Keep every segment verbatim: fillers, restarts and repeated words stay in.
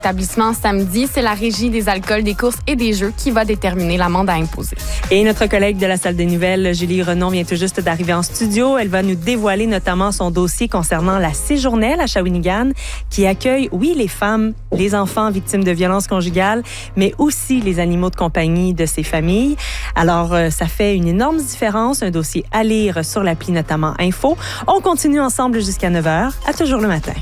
Établissement samedi, c'est la Régie des alcools, des courses et des jeux qui va déterminer l'amende à imposer. Et notre collègue de la salle des nouvelles, Julie Renon, vient tout juste d'arriver en studio. Elle va nous dévoiler notamment son dossier concernant la Séjournelle à Shawinigan, qui accueille, oui, les femmes, les enfants victimes de violences conjugales, mais aussi les animaux de compagnie de ces familles. Alors, euh, ça fait une énorme différence, un dossier à lire sur l'appli notamment Info. On continue ensemble jusqu'à neuf heures, à toujours le matin.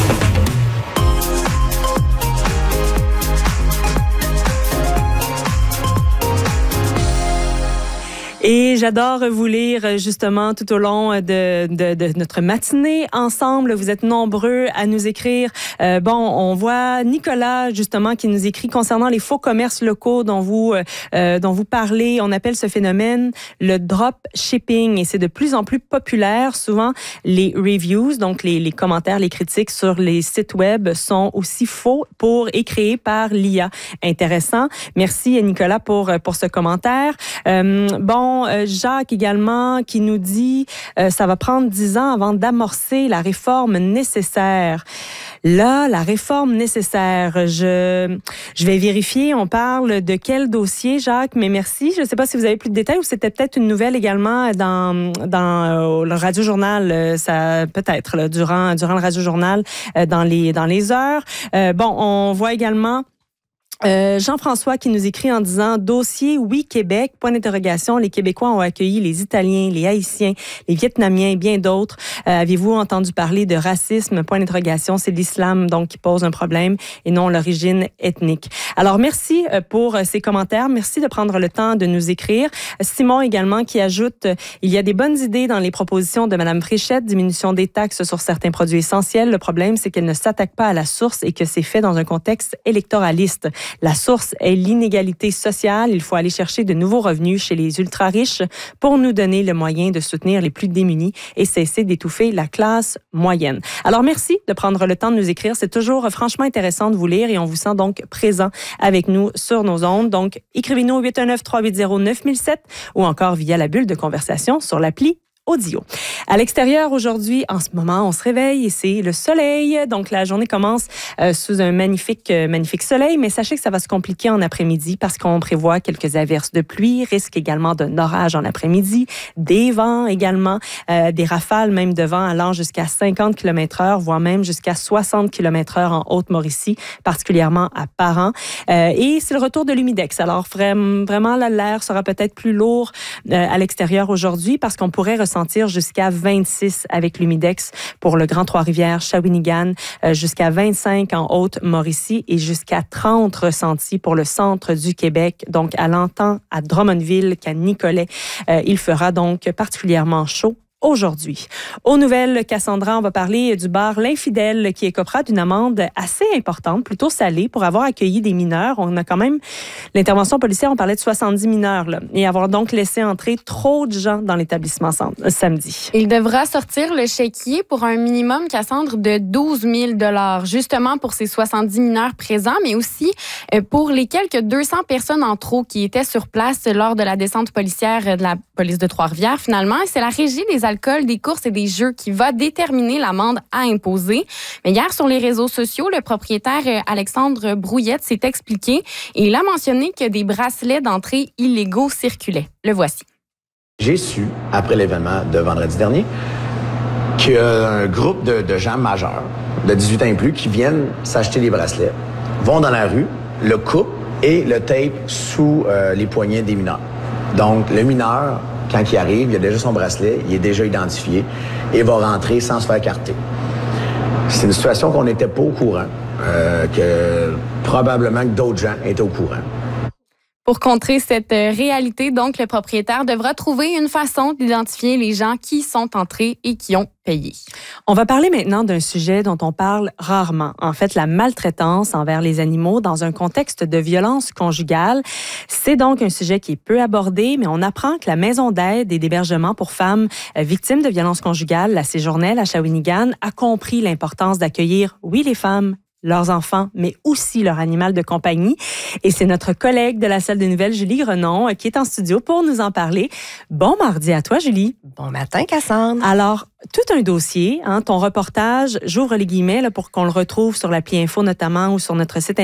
Et j'adore vous lire justement tout au long de, de, de notre matinée ensemble. Vous êtes nombreux à nous écrire. Euh, bon, on voit Nicolas justement qui nous écrit concernant les faux commerces locaux dont vous euh, dont vous parlez. On appelle ce phénomène le drop shipping et c'est de plus en plus populaire. Souvent, les reviews, donc les, les commentaires, les critiques sur les sites web sont aussi faux pour et créés par l'I A. Intéressant. Merci Nicolas pour pour ce commentaire. Euh, bon. Jacques également qui nous dit euh, ça va prendre dix ans avant d'amorcer la réforme nécessaire. Là, la réforme nécessaire, je je vais vérifier. On parle de quel dossier, Jacques? Mais merci. Je ne sais pas si vous avez plus de détails ou c'était peut-être une nouvelle également dans dans euh, le Radio-Journal. Ça peut-être là, durant durant le Radio-Journal euh, dans les dans les heures. Euh, bon, on voit également. Euh, Jean-François qui nous écrit en disant « Dossier Oui Québec, point d'interrogation, les Québécois ont accueilli les Italiens, les Haïtiens, les Vietnamiens et bien d'autres. Euh, avez-vous entendu parler de racisme, point d'interrogation, c'est l'islam donc qui pose un problème et non l'origine ethnique. » Alors merci pour ces commentaires, merci de prendre le temps de nous écrire. Simon également qui ajoute « Il y a des bonnes idées dans les propositions de Mme Fréchette, diminution des taxes sur certains produits essentiels. Le problème, c'est qu'elle ne s'attaque pas à la source et que c'est fait dans un contexte électoraliste. » La source est l'inégalité sociale. Il faut aller chercher de nouveaux revenus chez les ultra-riches pour nous donner le moyen de soutenir les plus démunis et cesser d'étouffer la classe moyenne. Alors, merci de prendre le temps de nous écrire. C'est toujours franchement intéressant de vous lire et on vous sent donc présent avec nous sur nos ondes. Donc, écrivez-nous au huit un neuf, trois huit zéro, neuf zéro zéro sept ou encore via la bulle de conversation sur l'appli Audio. À l'extérieur, aujourd'hui, en ce moment, on se réveille et c'est le soleil. Donc, la journée commence euh, sous un magnifique, euh, magnifique soleil, mais sachez que ça va se compliquer en après-midi parce qu'on prévoit quelques averses de pluie, risque également d'un orage en après-midi, des vents également, euh, des rafales même de vent allant jusqu'à cinquante kilomètres heure, voire même jusqu'à soixante kilomètres heure en Haute-Mauricie, particulièrement à Parent. Euh, et c'est le retour de l'humidex. Alors, vraiment, vraiment là, l'air sera peut-être plus lourd euh, à l'extérieur aujourd'hui parce qu'on pourrait ressentir sentir jusqu'à vingt-six avec l'humidex pour le Grand Trois-Rivières, Shawinigan, euh, jusqu'à vingt-cinq en Haute-Mauricie et jusqu'à trente ressentis pour le centre du Québec, donc allant tant à Drummondville qu'à Nicolet. Euh, il fera donc particulièrement chaud aujourd'hui. Aux nouvelles, Cassandra, on va parler du bar L'Infidèle qui écopera d'une amende assez importante, plutôt salée, pour avoir accueilli des mineurs. On a quand même, l'intervention policière, on parlait de soixante-dix mineurs, là, et avoir donc laissé entrer trop de gens dans l'établissement samedi. Il devra sortir le chéquier pour un minimum, Cassandre, de douze mille dollars, justement pour ces soixante-dix mineurs présents, mais aussi pour les quelques deux cents personnes en trop qui étaient sur place lors de la descente policière de la police de Trois-Rivières, finalement. Et c'est la Régie des alcools, des courses et des jeux qui va déterminer l'amende à imposer. Mais hier, sur les réseaux sociaux, le propriétaire Alexandre Brouillette s'est expliqué et il a mentionné que des bracelets d'entrée illégaux circulaient. Le voici. J'ai su, après l'événement de vendredi dernier, qu'il y a un groupe de, de gens majeurs, de dix-huit ans et plus, qui viennent s'acheter des bracelets, vont dans la rue, le coupent et le tapent sous euh, les poignets des mineurs. Donc, le mineur, quand il arrive, il a déjà son bracelet, il est déjà identifié et va rentrer sans se faire carter. C'est une situation qu'on n'était pas au courant, euh, que probablement que d'autres gens étaient au courant. Pour contrer cette réalité, donc, le propriétaire devra trouver une façon d'identifier les gens qui sont entrés et qui ont payé. On va parler maintenant d'un sujet dont on parle rarement. En fait, la maltraitance envers les animaux dans un contexte de violence conjugale. C'est donc un sujet qui est peu abordé, mais on apprend que la maison d'aide et d'hébergement pour femmes victimes de violences conjugales, la Séjournelle à Shawinigan, a compris l'importance d'accueillir, oui, les femmes, leurs enfants, mais aussi leur animal de compagnie. Et c'est notre collègue de la salle de nouvelles, Julie Grenon, qui est en studio pour nous en parler. Bon mardi à toi, Julie. Bon matin, Cassandre. Alors, tout un dossier, hein, ton reportage, j'ouvre les guillemets là, pour qu'on le retrouve sur l'appli Info notamment ou sur notre site